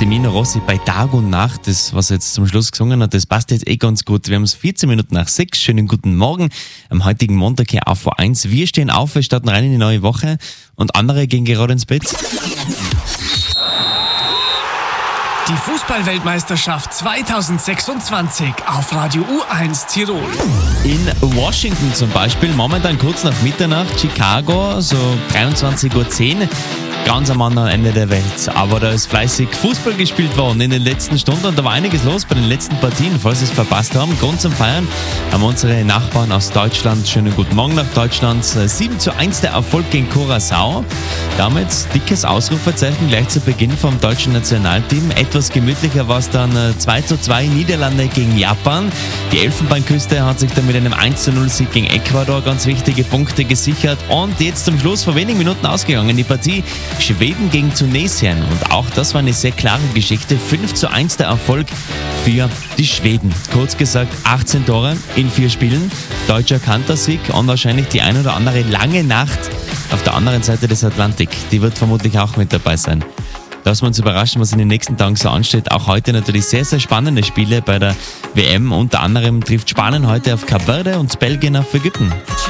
Semino Rossi bei Tag und Nacht, das, was er jetzt zum Schluss gesungen hat, das passt jetzt ganz gut. Wir haben es 14 Minuten nach 6. Schönen guten Morgen am heutigen Montag hier auf V1. Wir stehen auf, wir starten rein in die neue Woche und andere gehen gerade ins Bett. Die Fußball-Weltmeisterschaft 2026 auf Radio U1 Tirol. In Washington zum Beispiel, momentan kurz nach Mitternacht, Chicago, so 23:10 Uhr. Ganz am anderen Ende der Welt. Aber da ist fleißig Fußball gespielt worden in den letzten Stunden und da war einiges los bei den letzten Partien. Falls Sie es verpasst haben, Grund zum Feiern haben unsere Nachbarn aus Deutschland. Schönen guten Morgen nach Deutschland. 7:1 der Erfolg gegen Curaçao. Damit dickes Ausrufezeichen gleich zu Beginn vom deutschen Nationalteam. Etwas gemütlicher war es dann 2:2 Niederlande gegen Japan. Die Elfenbeinküste hat sich dann mit einem 1:0 gegen Ecuador ganz wichtige Punkte gesichert. Und jetzt zum Schluss vor wenigen Minuten ausgegangen die Partie Schweden gegen Tunesien. Und auch das war eine sehr klare Geschichte. 5:1 der Erfolg für die Schweden. Kurz gesagt 18 Tore in 4 Spielen. Deutscher Kantersieg und wahrscheinlich die ein oder andere lange Nacht auf der anderen Seite des Atlantik. Die wird vermutlich auch mit dabei sein. Lassen wir uns überraschen, was in den nächsten Tagen so ansteht. Auch heute natürlich sehr, sehr spannende Spiele bei der WM. Unter anderem trifft Spanien heute auf Kap Verde und Belgien auf Ägypten.